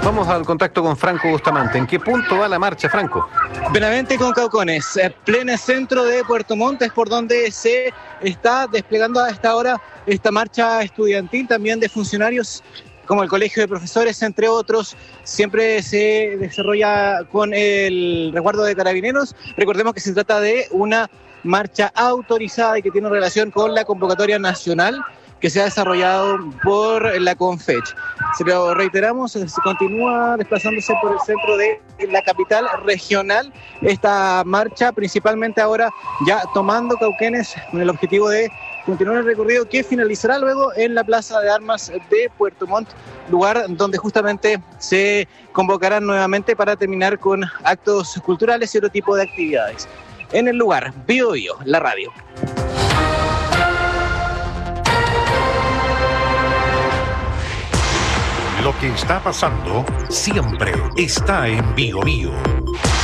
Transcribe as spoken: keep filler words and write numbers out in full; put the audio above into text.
Vamos al contacto con Franco Bustamante. ¿En qué punto va la marcha, Franco? Benavente con Caucones, pleno centro de Puerto Montt, es por donde se está desplegando a esta hora esta marcha estudiantil, también de funcionarios como el Colegio de Profesores, entre otros. Siempre se desarrolla con el resguardo de carabineros. Recordemos que se trata de una marcha autorizada y que tiene relación con la convocatoria nacional que se ha desarrollado por la CONFECH. Se lo reiteramos, se continúa desplazándose por el centro de la capital regional esta marcha, principalmente ahora ya tomando Cauquenes con el objetivo de continuar el recorrido que finalizará luego en la Plaza de Armas de Puerto Montt, lugar donde justamente se convocarán nuevamente para terminar con actos culturales y otro tipo de actividades. En el lugar, Bío Bío, la radio. Lo que está pasando siempre está en Bío Bío.